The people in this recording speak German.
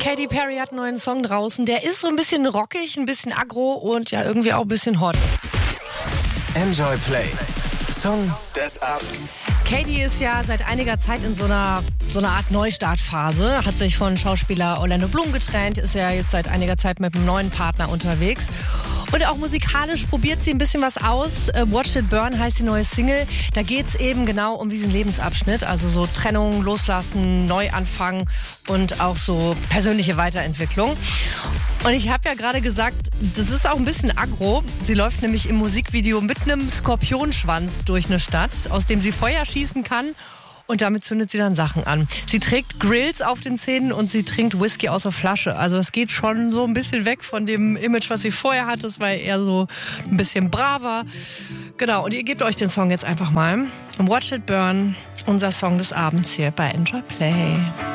Katy Perry hat einen neuen Song draußen. Der ist so ein bisschen rockig, ein bisschen aggro und ja irgendwie auch ein bisschen hot. Enjoy Play. Song des Abends. Katy ist ja seit einiger Zeit in so einer Art Neustartphase, hat sich von Schauspieler Orlando Bloom getrennt, ist ja jetzt seit einiger Zeit mit einem neuen Partner unterwegs. Und auch musikalisch probiert sie ein bisschen was aus. Watch It Burn heißt die neue Single. Da geht's eben genau um diesen Lebensabschnitt. Also so Trennung, Loslassen, Neuanfang und auch so persönliche Weiterentwicklung. Und ich habe ja gerade gesagt, das ist auch ein bisschen aggro. Sie läuft nämlich im Musikvideo mit einem Skorpionschwanz durch eine Stadt, aus dem sie Feuer schießen kann. Und damit zündet sie dann Sachen an. Sie trägt Grills auf den Zähnen und sie trinkt Whisky aus der Flasche. Also es geht schon so ein bisschen weg von dem Image, was sie vorher hatte. Es war eher so ein bisschen braver. Genau, und ihr gebt euch den Song jetzt einfach mal. Watch It Burn, unser Song des Abends hier bei Enjoy Play.